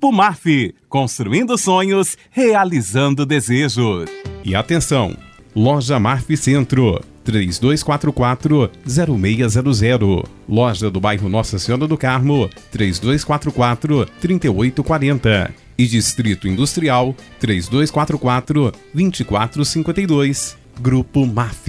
Grupo MAF, construindo sonhos, realizando desejos. E atenção, Loja MAF Centro, 3244-0600. Loja do bairro Nossa Senhora do Carmo, 3244-3840. E Distrito Industrial, 3244-2452. Grupo MAF.